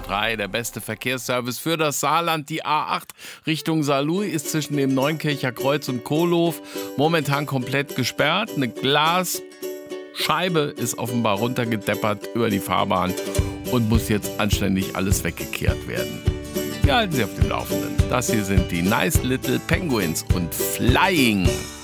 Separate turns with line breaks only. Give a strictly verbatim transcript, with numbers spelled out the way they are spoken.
drei, der beste Verkehrsservice für das Saarland. Die A acht Richtung Saarlouis ist zwischen dem Neunkircher Kreuz und Kohlhof momentan komplett gesperrt. Eine Glasscheibe ist offenbar runtergedeppert über die Fahrbahn und muss jetzt anständig alles weggekehrt werden. Wir halten Sie auf dem Laufenden. Das hier sind die Nice Little Penguins und Flying.